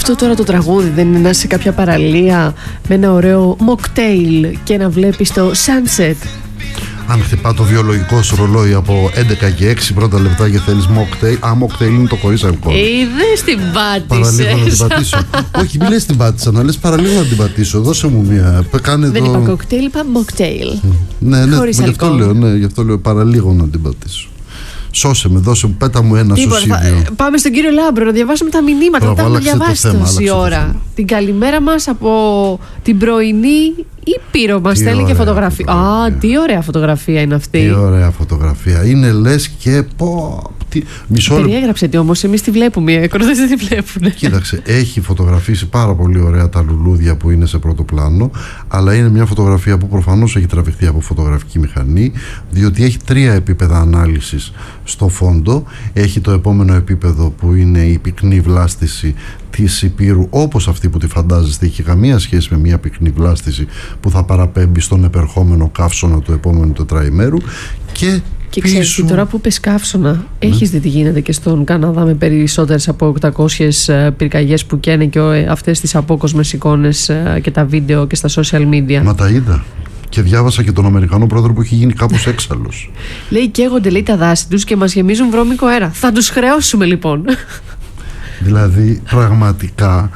Αυτό τώρα το τραγούδι δεν είναι να είσαι σε κάποια παραλία με ένα ωραίο mocktail και να βλέπεις το sunset? Αν χτυπά το βιολογικό σου ρολόι από 11 και 6 πρώτα λεπτά και θέλεις mocktail. Mocktail είναι το χωρίς αλκοόλ. Είδες την πάτησες. Παραλίγο να την πατήσω. Όχι, μην λες την πάτησα, να λες παραλίγο να την πατήσω. Δώσε μου μία. Δεν είπα κοκτέιλ, είπα mocktail. Ναι, γι' αυτό λέω παραλίγο να την πατήσω. Σώσε με, δώσε μου, πέτα μου ένα σωσίδιο. Πάμε στον κύριο Λάμπρο να διαβάσουμε τα μηνύματα. Τα έχουμε διαβάσει τόση ώρα. Την καλημέρα μας από την πρωινή Ήπειρο μας στέλνει και φωτογραφία. Τι ωραία φωτογραφία είναι αυτή. Τι ωραία φωτογραφία. Είναι λες και περιέγραψε τι όμως, εμείς τη βλέπουμε, οι ακροατές δεν τη βλέπουν. Κοίταξε, έχει φωτογραφίσει πάρα πολύ ωραία τα λουλούδια που είναι σε πρώτο πλάνο, αλλά είναι μια φωτογραφία που προφανώς έχει τραβηχθεί από φωτογραφική μηχανή, διότι έχει 3 επίπεδα ανάλυσης στο φόντο. Έχει το επόμενο επίπεδο που είναι η πυκνή βλάστηση της Υπήρου, όπως αυτή που τη φαντάζεστε, έχει καμία σχέση με μια πυκνή βλάστηση που θα παραπέμπει στον επερχόμενο καύσωνα του επόμενου τετραημέρου. Και ξέρεις, τώρα που πες καύσωνα, έχεις δει τι γίνεται και στον Καναδά με περισσότερες από 800 πυρκαγιές που καίνε και αυτές τις απόκοσμες εικόνες και τα βίντεο και στα social media? Μα τα είδα. Και διάβασα και τον Αμερικανό πρόεδρο που έχει γίνει κάπως έξαλλος. Λέει, καίγονται, λέει, τα δάση τους και μας γεμίζουν βρώμικο αέρα. Θα τους χρεώσουμε λοιπόν. Δηλαδή πραγματικά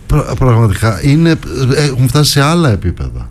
έχουμε φτάσει σε άλλα επίπεδα.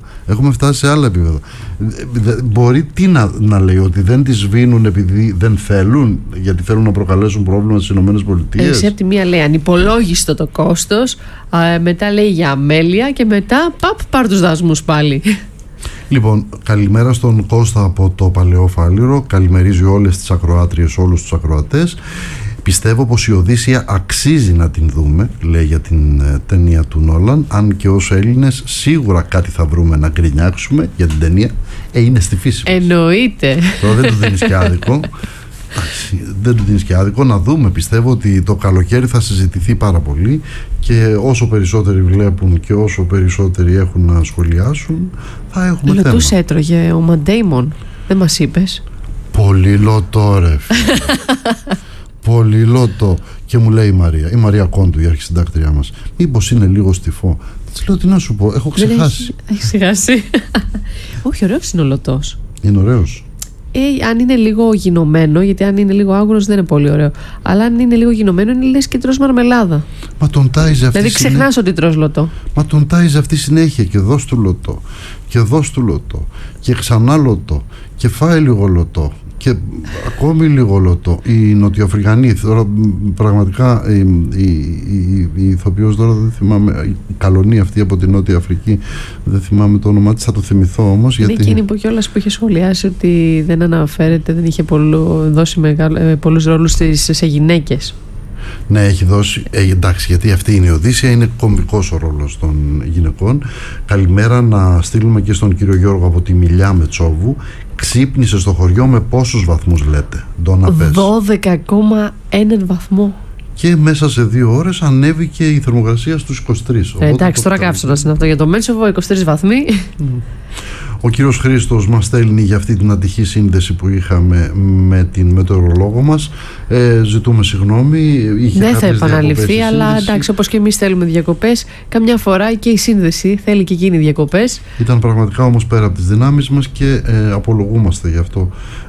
Μπορεί τι να λέει, ότι δεν τις σβήνουν επειδή δεν θέλουν, γιατί θέλουν να προκαλέσουν πρόβλημα στις ΗΠΑ? Εσύ από τη μία λέει ανυπολόγιστο το κόστος, μετά λέει για αμέλεια και μετά πάρ' τους δάσμους πάλι. Λοιπόν, καλημέρα στον Κώστα από το Παλαιό Φάληρο. Καλημερίζει όλες τις ακροάτριες, όλους τους ακροατές. Πιστεύω πως η Οδύσσεια αξίζει να την δούμε, λέει για την ταινία του Νόλαν. Αν και ως Έλληνες σίγουρα κάτι θα βρούμε να γκρινιάξουμε για την ταινία. Είναι στη φύση μας. Εννοείται. Τώρα δεν του δίνεις και άδικο. Να δούμε. Πιστεύω ότι το καλοκαίρι θα συζητηθεί πάρα πολύ και όσο περισσότεροι βλέπουν και όσο περισσότεροι έχουν να σχολιάσουν, θα έχουμε θέμα. Λωτούς έτρωγε ο Μαντέιμον, δεν μας είπες? Πολύ λωτό, ρε. Πολύ λότο. Και μου λέει η Μαρία Κόντου, η αρχισυντάκτριά μας, μήπως είναι λίγο στιφό? Της λέω, τι να σου πω, έχω ξεχάσει. Έχει ξεχάσει. Όχι, ωραίος είναι ο λωτός. Είναι ωραίος. Αν είναι λίγο γινωμένο, γιατί αν είναι λίγο άγουρος δεν είναι πολύ ωραίο. Αλλά αν είναι λίγο γινωμένο, είναι λες και τρως μαρμελάδα. Μα τον τάιζε αυτή. Δηλαδή ξεχνάς ότι τρως λωτό. Μα τον τάιζε αυτή συνέχεια και δώσ' του λωτό. Και δώσ' του λωτό. Και ξανά λωτό. Και φάει λίγο λωτό. Και ακόμη λίγο λωτό. Οι Νοτιοαφρικανοί, τώρα πραγματικά η ηθοποιός, τώρα δεν θυμάμαι, η Καλονή αυτή από την Νότια Αφρική, δεν θυμάμαι το όνομά της, θα το θυμηθώ όμως. Είναι εκείνη που κιόλας που είχε σχολιάσει ότι δεν αναφέρεται, δεν είχε δώσει πολλούς ρόλους σε γυναίκες. Ναι, έχει δώσει. Εντάξει, γιατί αυτή είναι η Οδύσσεια, είναι κομβικός ο ρόλος των γυναικών. Καλημέρα να στείλουμε και στον κύριο Γιώργο από τη Μιλιά Μετσόβου. Ξύπνησε στο χωριό με πόσους βαθμούς λέτε? 12,1 βαθμό. Και μέσα σε 2 ώρες ανέβηκε η θερμοκρασία στους 23. Εντάξει, τώρα καύσωνας είναι αυτό για το Μέτσοβο, 23 βαθμοί. Ο κύριος Χρήστος μας στέλνει για αυτή την ατυχή σύνδεση που είχαμε με την μετεωρολόγο μας. Ζητούμε συγγνώμη. Δεν θα επαναληφθεί, αλλά εντάξει, όπως και εμείς θέλουμε διακοπές, καμιά φορά και η σύνδεση θέλει και εκείνη διακοπές. Ήταν πραγματικά όμως πέρα από τις δυνάμεις μας και απολογούμαστε γι' αυτό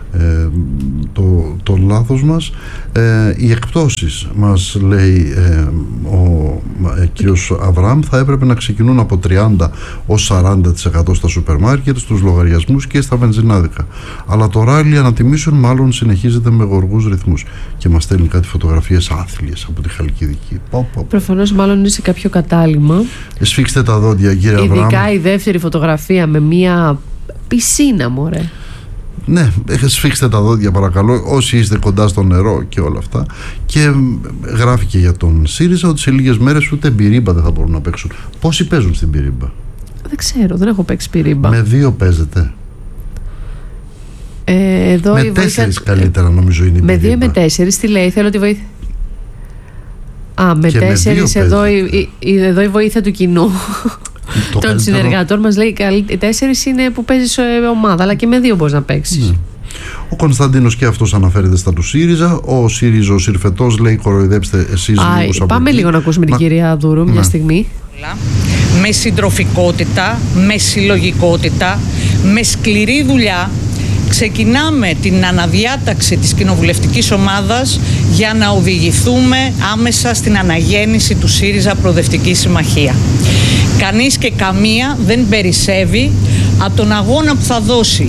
το λάθος μας. Οι εκπτώσεις, μας λέει ο κύριος Αβραάμ, θα έπρεπε να ξεκινούν από 30 ως 40% στα σούπερ μάρκετ, στους λογαριασμούς και στα βενζινάδικα. Αλλά το ράλι ανατιμήσεων μάλλον συνεχίζεται με γοργούς ρυθμούς. Και μας στέλνει κάτι φωτογραφίες άθλιες από τη Χαλκιδική. Προφανώς μάλλον είναι σε κάποιο κατάλημα. Σφίξτε τα δόντια, κύριε Αβραάμ. Ειδικά η δεύτερη φωτογραφία με μια πισίνα, μωρέ. Ναι, σφίξτε τα δόντια παρακαλώ, όσοι είστε κοντά στο νερό και όλα αυτά. Και γράφει και για τον ΣΥΡΙΖΑ ότι σε λίγες μέρες ούτε μπυρίμπα δεν θα μπορούν να παίξουν. Πόσοι παίζουν στην μπυρίμπα? Δεν ξέρω, δεν έχω παίξει μπυρίμπα. Με 2 παίζετε? Εδώ με 4 καλύτερα νομίζω είναι η μπυρίμπα. Με 2 ή με 4, τι λέει, θέλω τη βοήθεια. Με 4 εδώ η βοήθεια του κοινού. Των συνεργατών μας λέει 4 είναι που παίζεις ομάδα, αλλά και με 2 μπορείς να παίξεις. Ο Κωνσταντίνος και αυτός αναφέρεται στα του ΣΥΡΙΖΑ. Ο ΣΥΡΙΖΑος Ηρφετός λέει: κοροϊδέψτε εσείς λίγους από πάμε εκεί. λίγο να ακούσουμε την κυρία Δούρου μια στιγμή. Με συντροφικότητα, με συλλογικότητα, με σκληρή δουλειά ξεκινάμε την αναδιάταξη της κοινοβουλευτικής ομάδας για να οδηγηθούμε άμεσα στην αναγέννηση του ΣΥΡΙΖΑ Προοδευτική Συμμαχία. Κανείς και καμία δεν περισσεύει από τον αγώνα που θα δώσει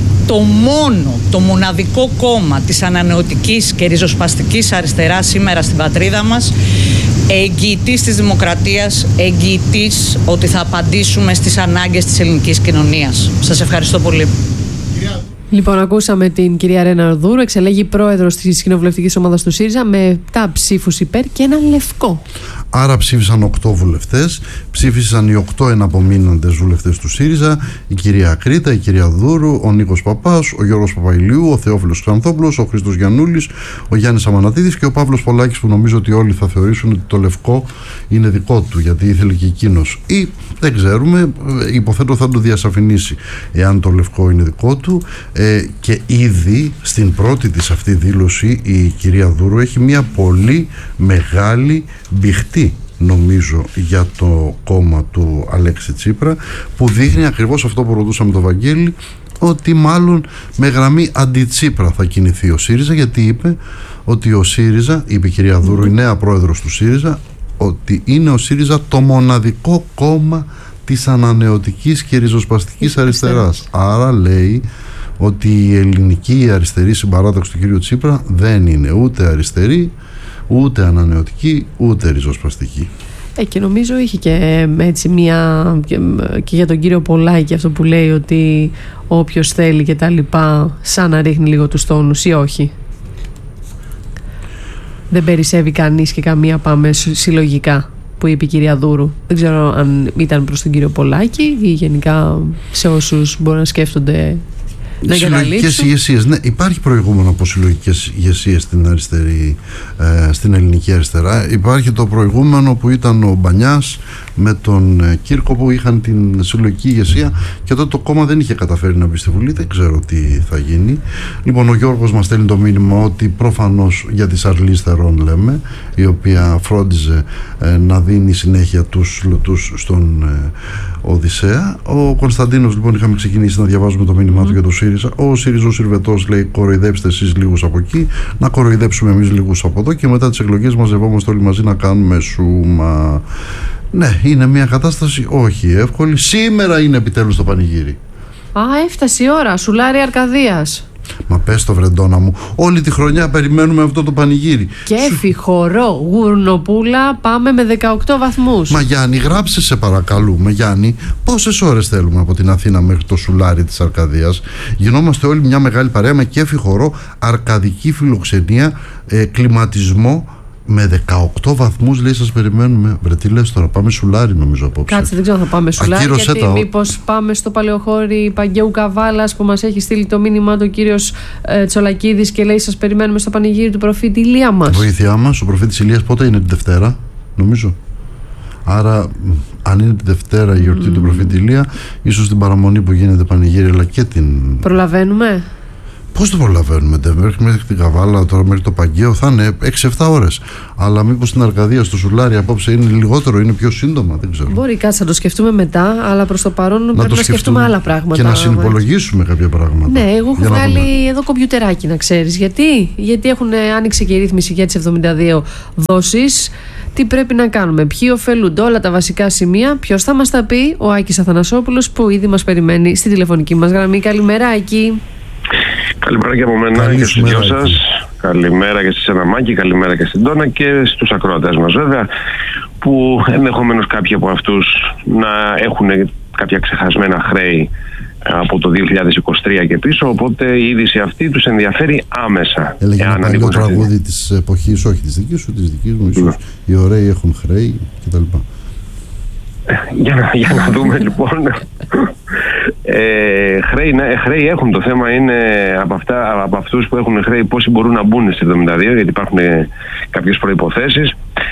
το μοναδικό κόμμα της ανανεωτικής και ριζοσπαστικής αριστεράς σήμερα στην πατρίδα μας, εγγυητής της δημοκρατίας, εγγυητής ότι θα απαντήσουμε στις ανάγκες της ελληνικής κοινωνίας. Σας ευχαριστώ πολύ. Λοιπόν, ακούσαμε την κυρία Ρένα Δούρου, εξελέγει πρόεδρος της κοινοβουλευτικής ομάδας του ΣΥΡΙΖΑ με 7 ψήφους υπέρ και ένα λευκό. Άρα ψήφισαν 8 βουλευτές, ψήφισαν οι 8 εναπομείναντες βουλευτές του ΣΥΡΙΖΑ, η κυρία Κρήτα, η κυρία Δούρου, ο Νίκος Παπάς, ο Γιώργος Παπαϊλιού, ο Θεόφιλος Ξανθόπουλος, ο Χρήστος Γιαννούλης, ο Γιάννης Αμανατίδης και ο Παύλος Πολάκης, που νομίζω ότι όλοι θα θεωρήσουν ότι το λευκό είναι δικό του, γιατί ήθελε και εκείνος. Ή δεν ξέρουμε, υποθέτω θα το διασαφηνίσει εάν το λευκό είναι δικό του. Και ήδη στην πρώτη της αυτή δήλωση η κυρία Δούρου έχει μια πολύ μεγάλη μπιχτή, νομίζω, για το κόμμα του Αλέξη Τσίπρα, που δείχνει ακριβώς αυτό που ρωτούσαμε το Βαγγέλη, ότι μάλλον με γραμμή αντιτσίπρα θα κινηθεί ο ΣΥΡΙΖΑ, γιατί είπε ότι ο ΣΥΡΙΖΑ, είπε η κυρία Δούρου, η νέα πρόεδρος του ΣΥΡΙΖΑ, ότι είναι ο ΣΥΡΙΖΑ το μοναδικό κόμμα της ανανεωτικής και ριζοσπαστικής αριστεράς. Άρα λέει ότι η ελληνική αριστερή συμπαράταξη του κύριου Τσίπρα δεν είναι ούτε αριστερή, ούτε ανανεωτική, ούτε ριζοσπαστική. Και νομίζω είχε και έτσι και για τον κύριο Πολάκη αυτό που λέει ότι όποιος θέλει και τα λοιπά, σαν να ρίχνει λίγο τους τόνους, ή όχι? Δεν περισσεύει κανείς και καμία, πάμε συλλογικά, που είπε η κυρία Δούρου. Δεν ξέρω αν ήταν προς τον κύριο Πολάκη ή γενικά σε όσους μπορούν να σκέφτονται να συλλογικές ηγεσίες. Ναι, υπάρχει προηγούμενο από συλλογικές ηγεσίες στην ελληνική αριστερά. Υπάρχει το προηγούμενο που ήταν ο Μπανιάς με τον Κύρκο, που είχαν την συλλογική ηγεσία και τότε το κόμμα δεν είχε καταφέρει να μπει στη Βουλή. Δεν ξέρω τι θα γίνει. Λοιπόν, ο Γιώργος μας στέλνει το μήνυμα ότι προφανώς για τη Σαρλής Θερών, λέμε, η οποία φρόντιζε να δίνει συνέχεια τους λωτούς στον Οδυσσέα. Ο Κωνσταντίνος, λοιπόν, είχαμε ξεκινήσει να διαβάζουμε το μήνυμά του για το ΣΥΡΙΖΑ. Ο ΣΥΡΙΖΑος Ηρβετός λέει: κοροϊδέψτε εσείς λίγους από εκεί, να κοροϊδέψουμε εμείς λίγους από εδώ, και μετά τις εκλογές μαζευόμαστε όλοι μαζί να κάνουμε σούμα. Ναι, είναι μια κατάσταση όχι εύκολη. Σήμερα είναι επιτέλους το πανηγύρι. Έφτασε η ώρα. Σουλάρι Αρκαδίας. Μα πες το, βρεντόνα μου, όλη τη χρονιά περιμένουμε αυτό το πανηγύρι. Κέφι, χορό, γουρνοπούλα, πάμε με 18 βαθμούς. Μα Γιάννη, γράψε σε παρακαλούμε, Γιάννη, πόσες ώρες θέλουμε από την Αθήνα μέχρι το Σουλάρι της Αρκαδίας? Γινόμαστε όλοι μια μεγάλη παρέα με κέφι, χορό, αρκαδική φιλοξενία, κλιματισμό. Με 18 βαθμούς, λέει, σας περιμένουμε. Βρε, τι λες τώρα, πάμε Σουλάρι νομίζω απόψε. Κάτσε, δεν ξέρω αν θα πάμε Σουλάρι, γιατί μήπως πάμε στο Παλαιοχώρι Παγκαίου Καβάλας, που μας έχει στείλει το μήνυμα του κύριος Τσολακίδης και λέει: σας περιμένουμε στο πανηγύρι του προφήτη Ηλία μας. Βοήθειά μας, ο προφήτης Ηλίας πότε είναι? Τη Δευτέρα, νομίζω. Άρα, αν είναι τη Δευτέρα η γιορτή του προφήτη Ηλία, ίσως την παραμονή που γίνεται πανηγύρι, αλλά και την. Προλαβαίνουμε. Πώς το προλαβαίνουμε, μέχρι την Καβάλα, τώρα μέχρι το Παγκαίο θα είναι 6-7 ώρες. Αλλά μήπως στην Αρκαδία, στο Σουλάρι απόψε είναι λιγότερο, είναι πιο σύντομα, δεν ξέρω. Μπορεί, κάτσε να το σκεφτούμε μετά, αλλά προς το παρόν πρέπει να σκεφτούμε άλλα πράγματα. Και να συνυπολογίσουμε κάποια πράγματα. Ναι, εγώ έχω βγάλει εδώ κομπιουτεράκι, να ξέρεις. Γιατί έχουν άνοιξει και η ρύθμιση για τις 72 δόσεις. Τι πρέπει να κάνουμε, ποιοι ωφελούνται, όλα τα βασικά σημεία. Ποιος θα μας τα πει? Ο Άκης Αθανασόπουλος, που ήδη μας περιμένει στη τηλεφωνική μας γραμμή. Καλημέρα, Άκη. Καλημέρα και από μένα και στους δυο σας. Καλημέρα και στη Σεναμάκη, καλημέρα και στην Τόνα και στους ακροατές μας, βέβαια, που ενδεχομένως κάποιοι από αυτούς να έχουν κάποια ξεχασμένα χρέη από το 2023 και πίσω, οπότε η είδηση αυτή τους ενδιαφέρει άμεσα. Έλεγε ένα παλιό τραγούδι της εποχής, όχι της δικής σου, της δικής μου, ίσως οι ωραίοι έχουν χρέη κτλ. Για να δούμε λοιπόν. Χρέη έχουν. Το θέμα είναι από αυτούς που έχουν χρέη πόσοι μπορούν να μπουν στη 72, γιατί υπάρχουν κάποιες προϋποθέσεις.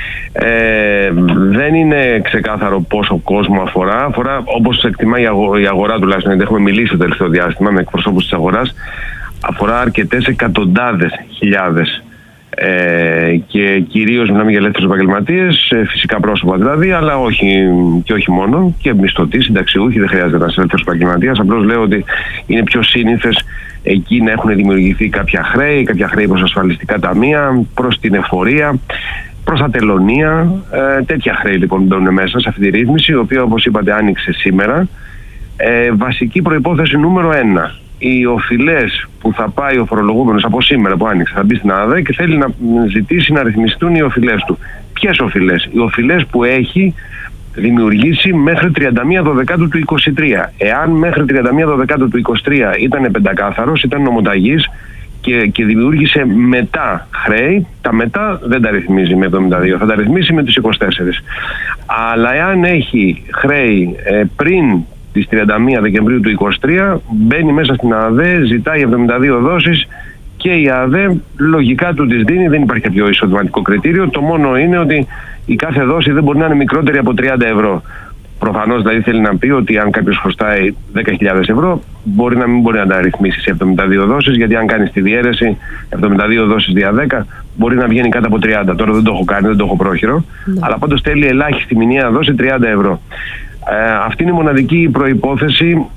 Δεν είναι ξεκάθαρο πόσο κόσμο αφορά, όπως εκτιμά η αγορά, τουλάχιστον, γιατί έχουμε μιλήσει το τελευταίο διάστημα με εκπροσώπους της αγοράς. αφορά αρκετές εκατοντάδες χιλιάδες και κυρίως μιλάμε για ελεύθερους επαγγελματίες, φυσικά πρόσωπα δηλαδή, αλλά όχι μόνο, και μισθωτοί, συνταξιούχοι, δεν χρειάζεται ένας ελεύθερος επαγγελματίας. Απλώς λέω ότι είναι πιο σύνηθες εκεί να έχουν δημιουργηθεί κάποια χρέη προς ασφαλιστικά ταμεία, προς την εφορία, προς τα τελωνεία. Τέτοια χρέη λοιπόν μπαίνουν μέσα σε αυτή τη ρύθμιση, η οποία, όπως είπατε, άνοιξε σήμερα. Βασική προϋπόθεση νούμερο 1. Οι οφειλές που θα πάει ο φορολογούμενος από σήμερα που άνοιξε, θα μπει στην ΑΔΕ και θέλει να ζητήσει να ρυθμιστούν οι οφειλές του. Ποιες οφειλές? Οι οφειλές που έχει δημιουργήσει μέχρι 31 Δεκάτου του 23. Εάν μέχρι 31 Δεκάτου του 23 ήταν πεντακάθαρος, ήταν νομοταγής και δημιούργησε μετά χρέη, τα μετά δεν τα ρυθμίζει με 72, θα τα ρυθμίσει με τους 24. Αλλά εάν έχει χρέη πριν τις 31 Δεκεμβρίου του 23, μπαίνει μέσα στην ΑΔΕ, ζητάει 72 δόσεις και η ΑΔΕ λογικά του τις δίνει. Δεν υπάρχει κάποιο εισοδηματικό κριτήριο. Το μόνο είναι ότι η κάθε δόση δεν μπορεί να είναι μικρότερη από 30 ευρώ. Προφανώς δηλαδή θέλει να πει ότι αν κάποιος χρωστάει 10.000 ευρώ, μπορεί να μην μπορεί να τα ρυθμίσει σε 72 δόσεις, γιατί αν κάνει τη διαίρεση 72 δόσεις δια 10, μπορεί να βγαίνει κάτω από 30. Τώρα δεν το έχω κάνει, δεν το έχω πρόχειρο, αλλά πάντως θέλει ελάχιστη μηνιαία δόση 30 ευρώ. Αυτή είναι η μοναδική προϋπόθεση,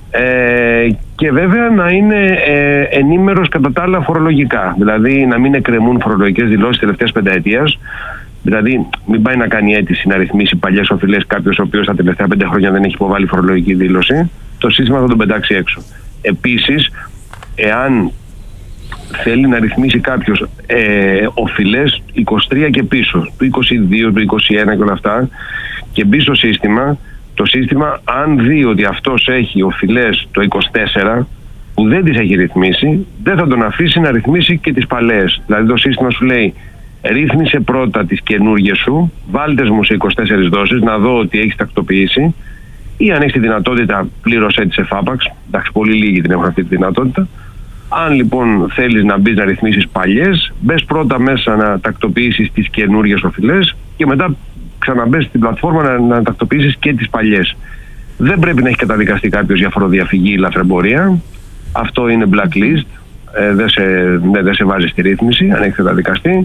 και βέβαια να είναι ενήμερος κατά τα άλλα φορολογικά. Δηλαδή να μην εκκρεμούν φορολογικές δηλώσεις τελευταίας πενταετίας. Δηλαδή μην πάει να κάνει αίτηση να ρυθμίσει παλιές οφειλές κάποιος ο οποίος τα τελευταία 5 χρόνια δεν έχει υποβάλει φορολογική δήλωση. Το σύστημα θα τον πετάξει έξω. Επίσης, εάν θέλει να ρυθμίσει κάποιος οφειλές 23 και πίσω, του 22, του 21 και όλα αυτά, και μπει στο σύστημα, το σύστημα αν δει ότι αυτός έχει οφειλές το 24 που δεν τις έχει ρυθμίσει, δεν θα τον αφήσει να ρυθμίσει και τις παλαιές. Δηλαδή το σύστημα σου λέει, ρύθμισε πρώτα τις καινούργιες σου, βάλτες μου σε 24 δόσεις να δω ότι έχεις τακτοποιήσει, ή αν έχεις τη δυνατότητα πλήρωσέ τις εφάπαξ. Εντάξει, πολύ λίγοι την έχουν αυτή τη δυνατότητα. Αν λοιπόν θέλεις να μπεις να ρυθμίσεις παλιές, μπες πρώτα μέσα να τακτοποιήσεις τις καινούργιες οφειλές και μετά ξαναμπες στην πλατφόρμα να τακτοποιήσεις και τις παλιές. Δεν πρέπει να έχει καταδικαστεί κάποιος για φοροδιαφυγή ή λαθρεμπορία. Αυτό είναι blacklist. Δεν σε βάζει στη ρύθμιση αν έχει καταδικαστεί.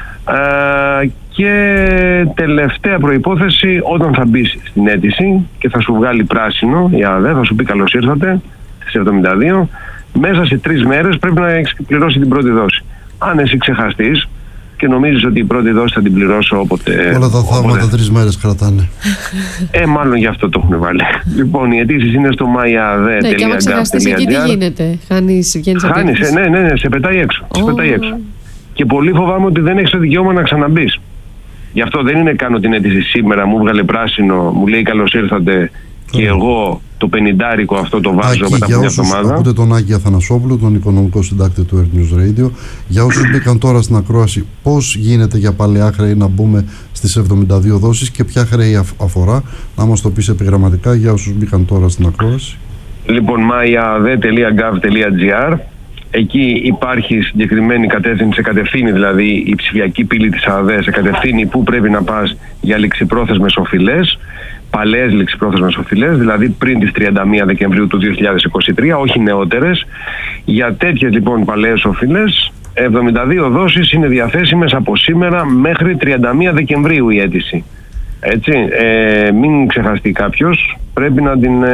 Και τελευταία προϋπόθεση, όταν θα μπεις στην αίτηση και θα σου βγάλει πράσινο η ΑΔΕ, θα σου πει καλώς ήρθατε στις 72, μέσα σε 3 μέρες πρέπει να έχεις πληρώσει την πρώτη δόση. Αν εσύ ξεχαστείς και νομίζεις ότι η πρώτη δόση θα την πληρώσω όποτε... Όλα τα θαύματα 3 μέρες κρατάνε. Μάλλον γι' αυτό το έχουν βάλει. Λοιπόν, οι αιτήσεις είναι στο myade.gov.gr. Ναι, και άμα ξεχαστείς εκεί τι γίνεται? Χάνεις, ναι, σε πετάει έξω. Και πολύ φοβάμαι ότι δεν έχεις το δικαίωμα να ξαναμπείς. Γι' αυτό δεν είναι κάνω την αίτηση σήμερα, μου βγάλε πράσινο, μου λέει καλώς ήρθατε και εγώ το 50 αυτό το βάζω μετά από μια εβδομάδα. Ακούτε τον Άκη Αθανασόπουλο, τον οικονομικό συντάκτη του Earth News Radio. Για όσους μπήκαν τώρα στην ακρόαση, πώς γίνεται για παλαιά χρέη να μπούμε στις 72 δόσεις και ποια χρέη αφορά, να μας το πεις επιγραμματικά για όσους μπήκαν τώρα στην ακρόαση. Λοιπόν, myade.gov.gr. Εκεί υπάρχει συγκεκριμένη κατεύθυνση, σε κατευθύνει δηλαδή η ψηφιακή πύλη της ΑΔΕ, σε κατευθύνει πού πρέπει να πας για ληξιπρόθεσμες οφειλές, παλαιές ληξιπρόθεσμες οφειλές, δηλαδή πριν τις 31 Δεκεμβρίου του 2023, όχι νεότερες. Για τέτοιες λοιπόν παλαιές οφειλές, 72 δόσεις είναι διαθέσιμες από σήμερα μέχρι 31 Δεκεμβρίου η αίτηση. Έτσι, μην ξεχαστεί κάποιος, πρέπει να την...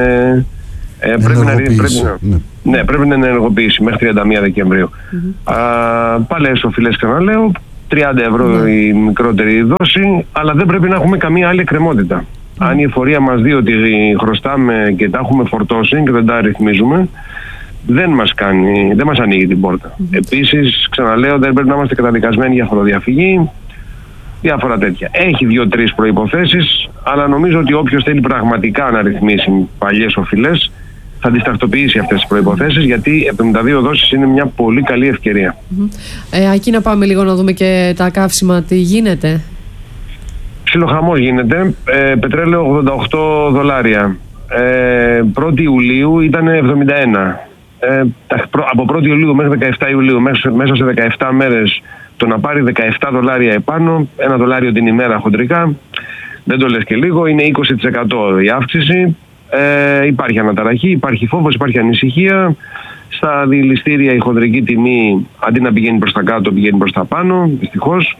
πρέπει να ενεργοποιήσει μέχρι 31 Δεκεμβρίου. Παλαιές οφειλές, ξαναλέω, 30 ευρώ η μικρότερη δόση, αλλά δεν πρέπει να έχουμε καμία άλλη εκκρεμότητα. Αν η εφορία μας δει ότι χρωστάμε και τα έχουμε φορτώσει και δεν τα ρυθμίζουμε, δεν μας ανοίγει την πόρτα. Επίσης, ξαναλέω, δεν πρέπει να είμαστε καταδικασμένοι για φοροδιαφυγή, διάφορα τέτοια. Έχει 2-3 προϋποθέσεις, αλλά νομίζω ότι όποιος θέλει πραγματικά να ρυθμίσει παλιές οφειλές θα τις τακτοποιήσει αυτές τις προϋποθέσεις, γιατί 72 δόσεις είναι μια πολύ καλή ευκαιρία. Εκεί να πάμε λίγο να δούμε και τα καύσιμα, τι γίνεται. Ψιλοχαμός γίνεται. Πετρέλαιο $88. 1η Ιουλίου ήταν 71. Από 1η Ιουλίου μέχρι 17 Ιουλίου, μέσα σε 17 μέρες, το να πάρει $17 επάνω, $1 την ημέρα χοντρικά, δεν το λες και λίγο, είναι 20% η αύξηση. Υπάρχει αναταραχή, υπάρχει φόβος, υπάρχει ανησυχία. Στα διελιστήρια η χονδρική τιμή αντί να πηγαίνει προς τα κάτω πηγαίνει προς τα πάνω, δυστυχώς.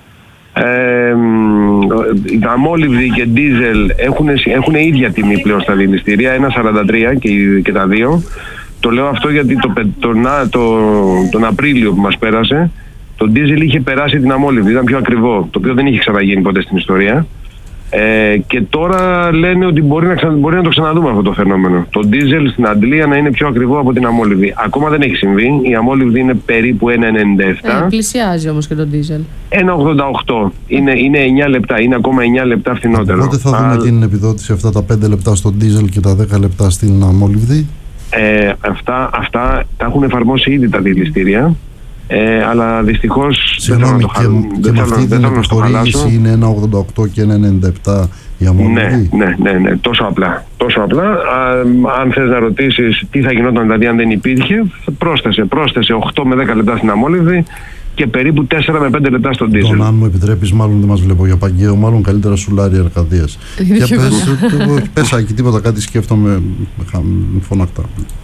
Τα αμόλυβδη και ντίζελ έχουν ίδια τιμή πλέον στα διελιστήρια, 1,43 και τα δύο. Το λέω αυτό γιατί τον Απρίλιο που μας πέρασε το ντίζελ είχε περάσει την αμόλυβδη, ήταν πιο ακριβό, το οποίο δεν είχε ξαναγίνει ποτέ στην ιστορία. Και τώρα λένε ότι μπορεί να το ξαναδούμε αυτό το φαινόμενο. Το ντίζελ στην Αντλία να είναι πιο ακριβό από την αμόλυβδη. Ακόμα δεν έχει συμβεί. Η αμόλυβδη είναι περίπου 1,97. Πλησιάζει όμως και το ντίζελ. 1,88. Είναι 9 λεπτά. Είναι ακόμα 9 λεπτά φθηνότερο. Πότε θα δούμε την επιδότηση αυτά τα 5 λεπτά στο ντίζελ και τα 10 λεπτά στην αμόλυβδη? Αυτά τα έχουν εφαρμόσει ήδη τα διελιστήρια. Αλλά δυστυχώς συγγνώμη, και με αυτή την επιχορήγηση είναι 1,88 και 1,97 η αμόλυβδη. Ναι, τόσο απλά. Αν θες να ρωτήσεις τι θα γινόταν δηλαδή αν δεν υπήρχε, πρόσθεσε 8 με 10 λεπτά στην αμόλυβδη και περίπου 4 με 5 λεπτά στον ντίζελ. Αν μου επιτρέπεις, μάλλον δεν μας βλέπω για Παγκαίο, μάλλον καλύτερα σουλάρι Αρκαδίας. Και πες εκεί τίποτα, κάτι σκέφτομαι φωνακτά.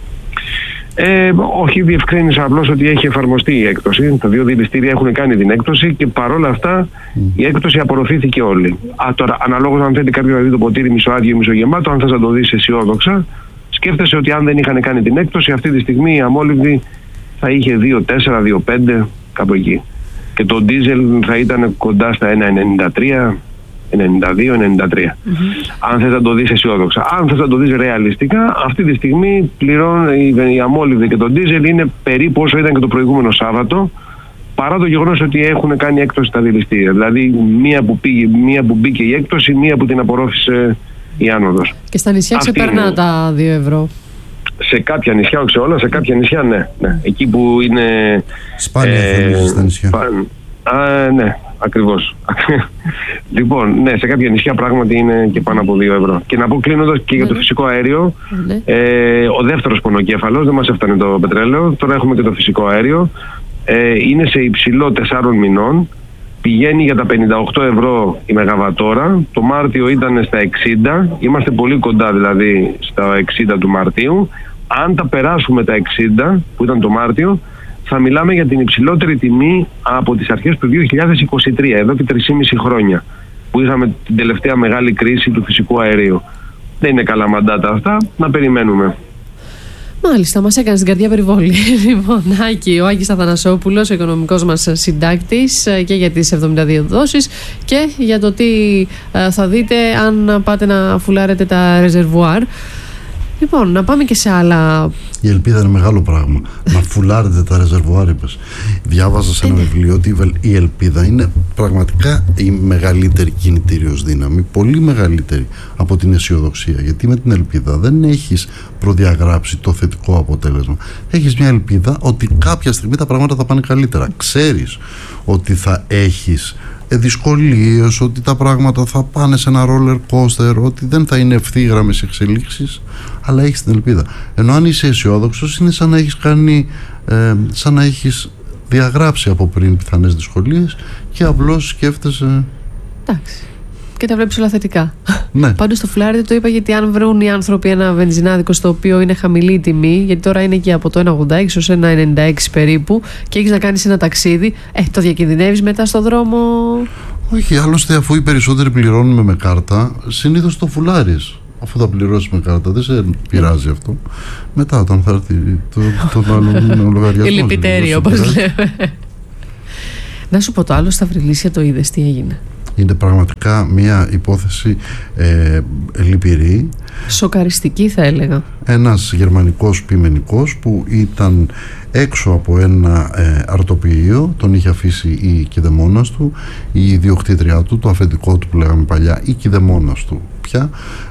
Όχι, διευκρίνησα απλώς ότι έχει εφαρμοστεί η έκπτωση. Τα δύο διελιστήρια έχουν κάνει την έκπτωση και παρόλα αυτά η έκπτωση απορροφήθηκε όλη. Τώρα, αναλόγως αν θέλει κάποιο να δει το ποτήρι μισοάδιο ή μισογεμάτο, αν θες να το δεις αισιόδοξα, σκέφτεσαι ότι αν δεν είχαν κάνει την έκπτωση, αυτή τη στιγμή η αμόλυβδη θα είχε 2,4, 2,5, κάπου εκεί. Και το ντίζελ θα ήταν κοντά στα 1,93. 92-93. Αν θες να το δεις αισιόδοξα. Αν θες να το δεις ρεαλιστικά, αυτή τη στιγμή η αμόλυβδη και το ντίζελ είναι περίπου όσο ήταν και το προηγούμενο Σάββατο, παρά το γεγονός ότι έχουν κάνει έκπτωση στα διελιστήρια. Δηλαδή μία που μπήκε η έκπτωση, μία που την απορρόφησε η άνοδος. Και στα νησιά ξεπερνά τα 2 ευρώ. Σε κάποια νησιά, όχι σε όλα, σε κάποια νησιά ναι. Εκεί που είναι σπάνια στα νησιά. Ναι, ακριβώς. Λοιπόν, ναι, σε κάποια νησιά πράγματι είναι και πάνω από 2 ευρώ. Και να πω κλείνοντας και για το φυσικό αέριο, ο δεύτερος πονοκέφαλος, δεν μας έφτανε το πετρέλαιο, τώρα έχουμε και το φυσικό αέριο, είναι σε υψηλό 4 μηνών, πηγαίνει για τα 58 ευρώ η μεγαβατόρα, το Μάρτιο ήταν στα 60, είμαστε πολύ κοντά δηλαδή στα 60 του Μαρτίου. Αν τα περάσουμε τα 60 που ήταν το Μάρτιο, θα μιλάμε για την υψηλότερη τιμή από τις αρχές του 2023, εδώ και 3,5 χρόνια, που είχαμε την τελευταία μεγάλη κρίση του φυσικού αερίου. Δεν είναι καλά μαντάτα αυτά, να περιμένουμε. Μάλιστα, μας έκανε στην καρδιά περιβόλη. Λοιπόν, ο Άκης Αθανασόπουλος, ο οικονομικός μας συντάκτης και για τις 72 δόσεις και για το τι θα δείτε αν πάτε να φουλάρετε τα ρεζερβουάρ. Λοιπόν, να πάμε και σε άλλα. Η ελπίδα είναι μεγάλο πράγμα. Να φουλάρετε τα ρεζερβουάρ, είπες. Διάβαζα σε ένα βιβλίο ότι η ελπίδα είναι πραγματικά η μεγαλύτερη κινητήριος δύναμη, πολύ μεγαλύτερη από την αισιοδοξία. Γιατί με την ελπίδα δεν έχεις προδιαγράψει το θετικό αποτέλεσμα. Έχεις μια ελπίδα ότι κάποια στιγμή τα πράγματα θα πάνε καλύτερα. Ξέρεις ότι θα έχεις δυσκολίες, ότι τα πράγματα θα πάνε σε ένα roller coaster, ότι δεν θα είναι ευθύγραμμες εξελίξεις, αλλά έχεις την ελπίδα. Ενώ αν είσαι αισιόδοξος, είναι σαν να έχεις κάνει, σαν να έχεις διαγράψει από πριν πιθανές δυσκολίες και απλώς σκέφτεσαι. Εντάξει. Και τα βλέπεις όλα θετικά. Ναι. Πάντως το φουλάρι το είπα γιατί αν βρουν οι άνθρωποι ένα βενζινάδικο στο οποίο είναι χαμηλή τιμή, γιατί τώρα είναι εκεί από το 1,86 ως 1,96 περίπου, και έχεις να κάνεις ένα ταξίδι, το διακινδυνεύεις μετά στο δρόμο. Όχι, άλλωστε αφού οι περισσότεροι πληρώνουμε με κάρτα, συνήθως το φουλάρεις. Αφού θα πληρώσεις με κάρτα, δεν σε πειράζει αυτό. Μετά όταν θα έρθει τον άλλο λογαριασμό. Η λυπητέρη, όπως λέμε. Να σου πω το άλλο, στα Βρυλίσια το είδες τι έγινε? Είναι πραγματικά μια υπόθεση λυπηρή. Σοκαριστική θα έλεγα. Ένας γερμανικός ποιμενικός που ήταν έξω από ένα αρτοποιείο, τον είχε αφήσει η κηδεμόνας του, η ιδιοκτήτριά του, το αφεντικό του που λέγαμε παλιά, η κηδεμόνας του πια,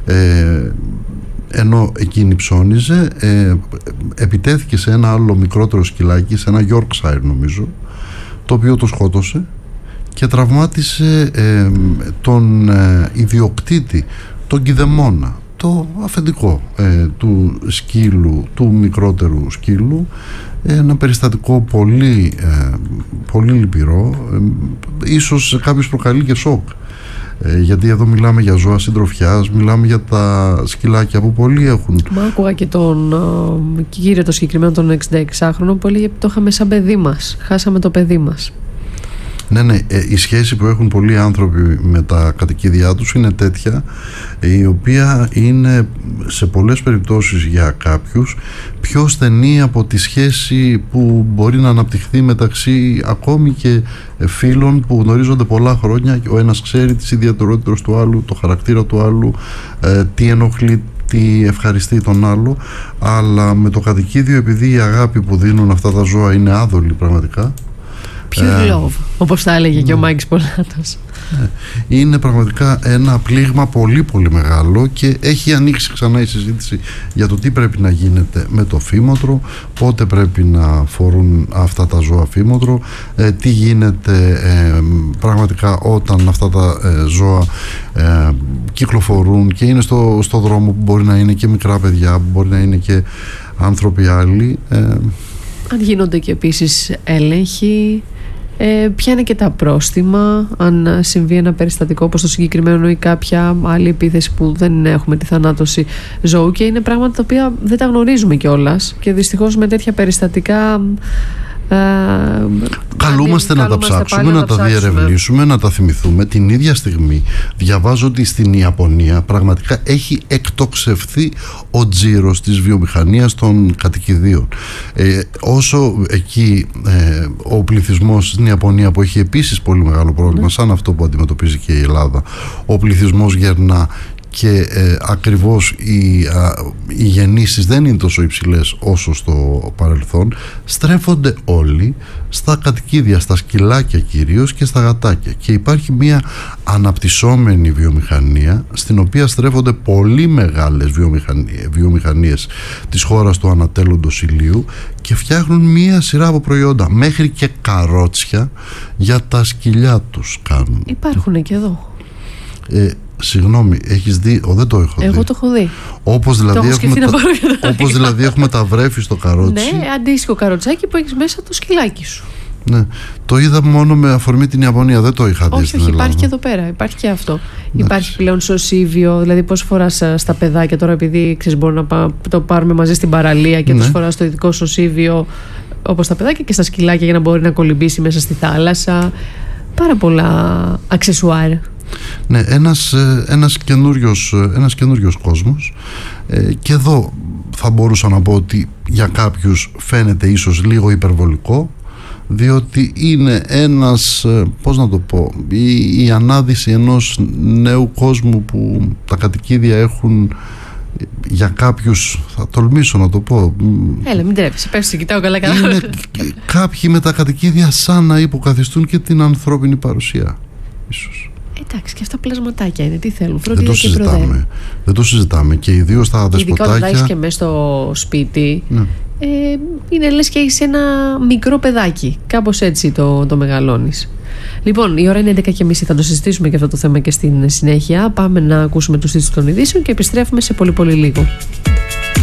ενώ εκείνη ψώνιζε, επιτέθηκε σε ένα άλλο μικρότερο σκυλάκι, σε ένα Yorkshire νομίζω, το οποίο το σκότωσε και τραυμάτισε τον ιδιοκτήτη, τον κηδεμόνα, το αφεντικό του σκύλου, του μικρότερου σκύλου. Ένα περιστατικό πολύ λυπηρό, ίσως σε κάποιους προκαλεί και σοκ. Γιατί εδώ μιλάμε για ζώα συντροφιάς, μιλάμε για τα σκυλάκια που πολλοί έχουν. Μα άκουγα και τον κύριο το συγκεκριμένο, τον 66χρονο, που έλεγε το είχαμε σαν παιδί μας, χάσαμε το παιδί μας. Ναι, η σχέση που έχουν πολλοί άνθρωποι με τα κατοικίδια τους είναι τέτοια, η οποία είναι σε πολλές περιπτώσεις για κάποιους πιο στενή από τη σχέση που μπορεί να αναπτυχθεί μεταξύ ακόμη και φίλων που γνωρίζονται πολλά χρόνια. Ο ένας ξέρει τις ιδιαιτερότητες του άλλου, το χαρακτήρα του άλλου, τι ενοχλεί, τι ευχαριστεί τον άλλο. Αλλά με το κατοικίδιο, επειδή η αγάπη που δίνουν αυτά τα ζώα είναι άδολη πραγματικά, pure love, όπως τα έλεγε και ο Μάκης Πολάτος. Είναι πραγματικά ένα πλήγμα πολύ πολύ μεγάλο και έχει ανοίξει ξανά η συζήτηση για το τι πρέπει να γίνεται με το φήμοτρο, πότε πρέπει να φορούν αυτά τα ζώα φήμοτρο, τι γίνεται πραγματικά όταν αυτά τα ζώα κυκλοφορούν και είναι στο δρόμο, που μπορεί να είναι και μικρά παιδιά, που μπορεί να είναι και άνθρωποι άλλοι. Αν γίνονται και επίσης έλεγχοι, ποια είναι και τα πρόστιμα αν συμβεί ένα περιστατικό όπως το συγκεκριμένο ή κάποια άλλη επίθεση που δεν έχουμε τη θανάτωση ζώου, και είναι πράγματα τα οποία δεν τα γνωρίζουμε κιόλας και δυστυχώς με τέτοια περιστατικά καλούμαστε να τα ψάξουμε, να τα διερευνήσουμε, να τα θυμηθούμε. Την ίδια στιγμή διαβάζω ότι στην Ιαπωνία πραγματικά έχει εκτοξευθεί ο τζίρος της βιομηχανίας των κατοικιδίων. Όσο εκεί ο πληθυσμός στην Ιαπωνία, που έχει επίσης πολύ μεγάλο πρόβλημα σαν αυτό που αντιμετωπίζει και η Ελλάδα, ο πληθυσμός γερνά και ακριβώς οι γεννήσεις δεν είναι τόσο υψηλές όσο στο παρελθόν, στρέφονται όλοι στα κατοικίδια, στα σκυλάκια κυρίως και στα γατάκια, και υπάρχει μια αναπτυσσόμενη βιομηχανία στην οποία στρέφονται πολύ μεγάλες βιομηχανίες της χώρας του ανατέλλοντος ηλίου και φτιάχνουν μια σειρά από προϊόντα, μέχρι και καρότσια για τα σκυλιά τους κάνουν. Υπάρχουν και εδώ. Συγγνώμη, έχεις δει? Δεν το έχω δει. Εγώ το έχω δει. Όπως δηλαδή έχουμε τα βρέφη στο καρότσι. Ναι, αντίστοιχο καροτσάκι που έχεις μέσα το σκυλάκι σου. Ναι, το είδα μόνο με αφορμή την Ιαπωνία, δεν το είχα δει στην Ελλάδα. Υπάρχει και εδώ πέρα, υπάρχει και αυτό. Υπάρχει πλέον σωσίβιο, δηλαδή πώς φοράς στα παιδάκια τώρα, επειδή ξέρεις, μπορούμε να το πάρουμε μαζί στην παραλία και τους φοράς το ειδικό σωσίβιο όπως τα παιδάκια, και στα σκυλάκια για να μπορεί να κολυμπήσει μέσα στη θάλασσα. Πάρα πολλά αξεσουάρ. Ναι, ένας καινούριος κόσμος, και εδώ θα μπορούσα να πω ότι για κάποιους φαίνεται ίσως λίγο υπερβολικό, διότι είναι ένας, πώς να το πω, η ανάδυση ενός νέου κόσμου που τα κατοικίδια έχουν για κάποιους, θα τολμήσω να το πω. Έλα, μην τρέπεσαι, πες, σε κοιτάω καλά. Είναι κάποιοι με τα κατοικίδια σαν να υποκαθιστούν και την ανθρώπινη παρουσία, ίσως. Εντάξει, και αυτά πλασματάκια είναι. Τι θέλουν, δεν το συζητάμε. Και ιδίως τα δεσποτάκια. Ειδικά όταν έχεις και μέσα στο σπίτι, είναι λες και έχεις ένα μικρό παιδάκι. Κάπως έτσι το μεγαλώνεις. Λοιπόν, η ώρα είναι 11:30. Θα το συζητήσουμε και αυτό το θέμα και στην συνέχεια. Πάμε να ακούσουμε τους τίτλους των ειδήσεων και επιστρέφουμε σε πολύ πολύ λίγο.